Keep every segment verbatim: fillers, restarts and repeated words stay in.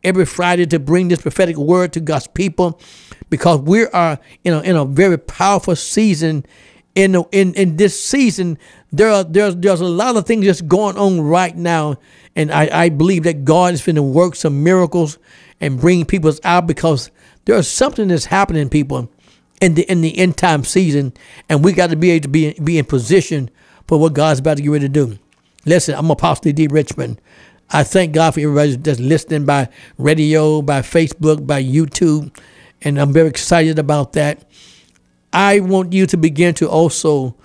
every Friday to bring this prophetic word to God's people, because we are in a, in a very powerful season. In, the, in in this season, there are there's there's a lot of things that's going on right now, and I, I believe that God is going to work some miracles and bring people out, because there's something that's happening, people, in the in the end time season, and we got to be able to be be in position for what God's about to get ready to do. Listen, I'm Apostle D. Richmond. I thank God for everybody that's listening by radio, by Facebook, by YouTube, and I'm very excited about that. I want you to begin to also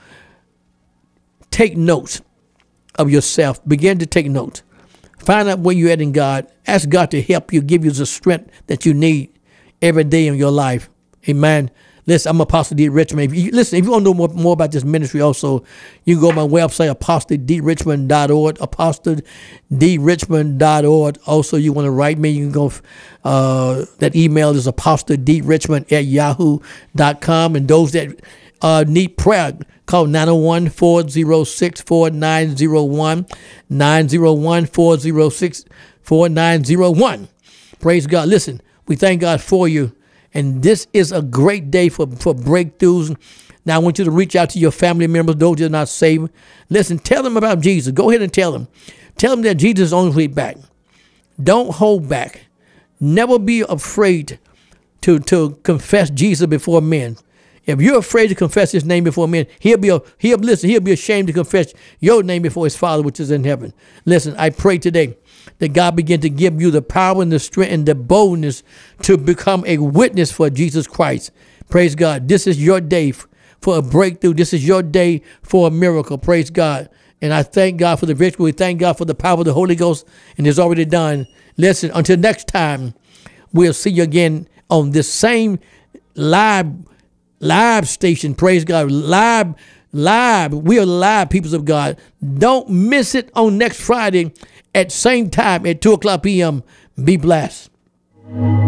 take notes of yourself. Begin to take notes. Find out where you're at in God. Ask God to help you, give you the strength that you need every day in your life. Amen. Listen, I'm Apostle D. Richmond. If you, listen, if you want to know more, more about this ministry also, you can go to my website, apostle d richmond dot org, apostle d richmond dot org. Also, you want to write me, you can go, uh, that email is apostle d richmond at yahoo dot com. And those that uh, need prayer, call nine oh one, four oh six, four nine oh one, nine oh one, four oh six, four nine oh one. Praise God. Listen, we thank God for you. And this is a great day for, for breakthroughs. Now, I want you to reach out to your family members, those that are not saved. Listen, tell them about Jesus. Go ahead and tell them. Tell them that Jesus is on his way back. Don't hold back. Never be afraid to, to confess Jesus before men. If you're afraid to confess his name before men, he'll be a, he'll listen, he'll be ashamed to confess your name before his Father which is in heaven. Listen, I pray today that God begin to give you the power and the strength and the boldness to become a witness for Jesus Christ. Praise God. This is your day for a breakthrough. This is your day for a miracle. Praise God. And I thank God for the victory. We thank God for the power of the Holy Ghost, and it's already done. Listen, until next time, we'll see you again on this same live live station. Praise God. Live, live. We are live, peoples of God. Don't miss it on next Friday at same time at two o'clock p.m. Be blessed.